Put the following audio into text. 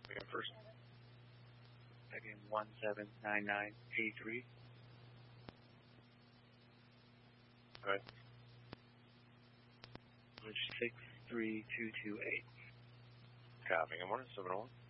Again, first. Again, 179983. Go ahead. 63228. Copy. I'm 171.